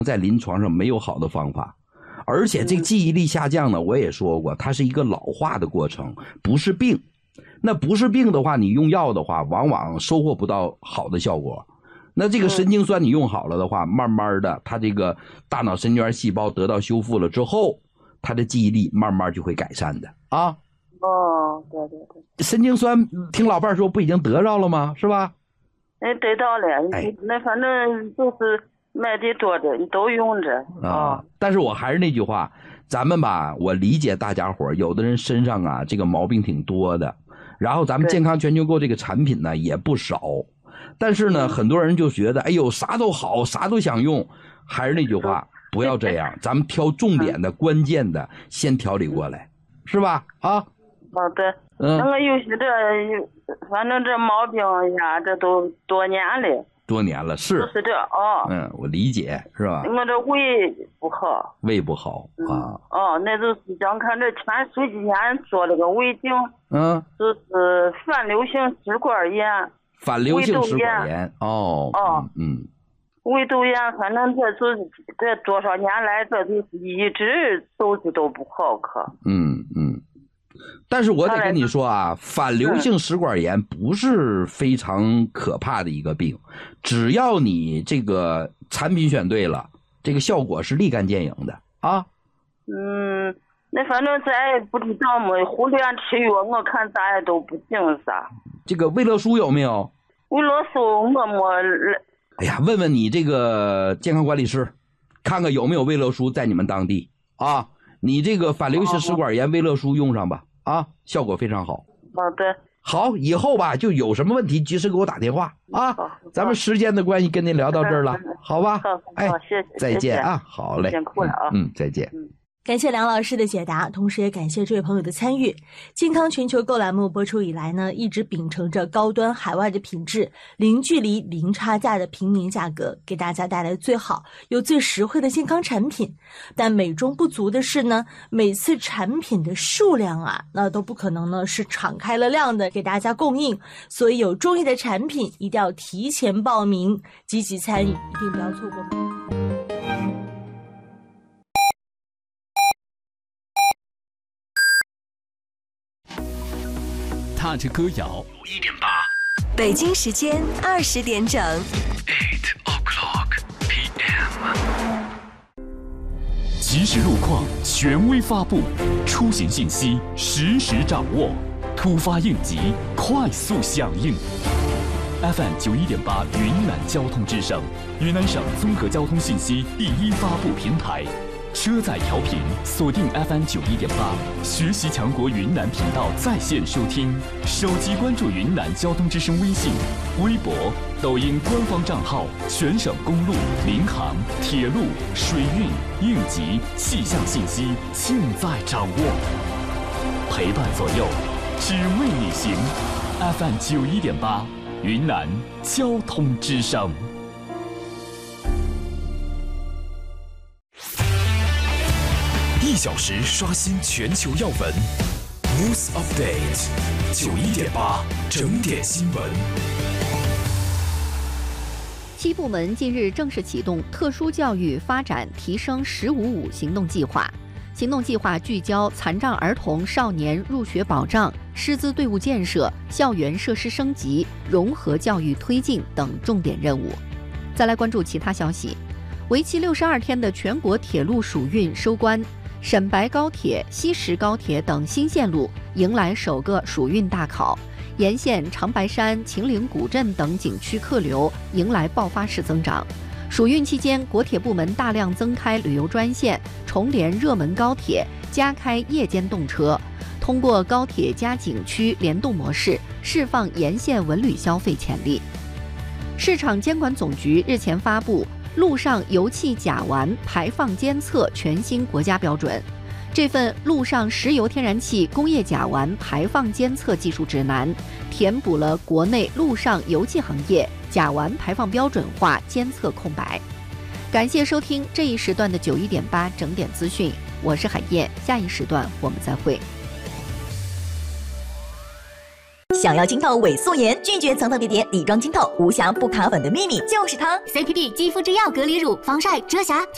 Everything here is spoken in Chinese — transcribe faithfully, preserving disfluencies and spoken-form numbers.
在临床上没有好的方法，而且这个记忆力下降呢，我也说过，它是一个老化的过程，不是病。那不是病的话，你用药的话，往往收获不到好的效果。那这个神经酸你用好了的话，慢慢的，它这个大脑神经元细胞得到修复了之后，它的记忆力慢慢就会改善的啊。 哦，对对对。 神经酸，听老伴说不已经得着了吗？是吧？ 哎，得到了。哎，那反正就是买的多的，你都用着啊、哦。 但是我还是那句话，咱们吧，我理解大家伙，有的人身上啊这个毛病挺多的，然后咱们健康全球购这个产品呢也不少，但是呢，很多人就觉得，哎呦，啥都好，啥都想用，还是那句话，不要这样，咱们挑重点的、关键的先调理过来，是吧？啊。 哦，对，嗯，那个有些这，反正这毛病呀，这都多年了。 多年了，是。 就是这哦。 嗯，我理解，是吧？ 我这胃不好。 胃不好啊。 哦，那就是想看这前十几天做了个胃镜。 嗯。 就是反流性食管炎。 反流性食管炎。哦。 哦。 嗯。 胃窦炎，反正这是这多少年来，这就是一直手指都不好可。 嗯嗯。但是我得跟你说啊，反流性食管炎不是非常可怕的一个病，只要你这个产品选对了，这个效果是立竿见影的啊。 嗯，那反正咱也不知道嘛，胡乱吃药，我看咱也都不行啥。 这个维乐舒有没有？ 维乐舒我没。 哎呀，问问你这个健康管理师，看看有没有维乐舒在你们当地啊？你这个反流性食管炎维乐舒用上吧。啊，效果非常好。 好的。 好，以后吧，就有什么问题及时给我打电话啊。咱们时间的关系，跟您聊到这儿了，好吧？ 好， 哎， 谢谢， 再见啊，好嘞。 辛苦了啊。 嗯，再见。 嗯。 感谢梁老师的解答，同时也感谢这位朋友的参与。健康全球购栏目播出以来呢，一直秉承着高端海外的品质，零距离零差价的平民价格，给大家带来最好又最实惠的健康产品。但美中不足的是呢，每次产品的数量啊，那都不可能呢是敞开了量的给大家供应，所以有中意的产品一定要提前报名，积极参与，一定不要错过。 踏着歌谣一点八， 北京时间二十点整。 Eight o'clock p m。 即时路况权威发布，出行信息实时掌握，突发应急快速响应。F M 九一点八云南交通之声，云南省综合交通信息第一发布平台。车载调频锁定 F M 九一点八，学习强国云南频道在线收听，手机关注云南交通之声微信、微博、抖音官方账号，全省公路、民航、铁路、水运、应急、气象信息尽在掌握，陪伴左右，只为你行。F M 九一点八，云南交通之声。 一小时刷新全球要闻 ，News Update， 九一点八整点新闻。 七部门近日正式启动特殊教育发展提升“十五五”行动计划。行动计划聚焦残障儿童少年入学保障、师资队伍建设、校园设施升级、融合教育推进等重点任务。再来关注其他消息，为期六十二天的全国铁路暑运收官。沈白高铁、西石高铁等新线路迎来首个暑运大考，沿线长白山、秦岭古镇等景区客流迎来爆发式增长。暑运期间，国铁部门大量增开旅游专线，重联热门高铁，加开夜间动车，通过高铁加景区联动模式，释放沿线文旅消费潜力。市场监管总局日前发布路上油气甲烷排放监测全新国家标准，这份路上石油天然气工业甲烷排放监测技术指南，填补了国内路上油气行业甲烷排放标准化监测空白。感谢收听这一时段的九一点八整点资讯，我是海燕，下一时段我们再会。 想要晶透伪素颜，拒绝层层叠叠底妆晶透，无瑕不卡粉的秘密就是它 C P D 肌肤之钥隔离乳，防晒遮瑕。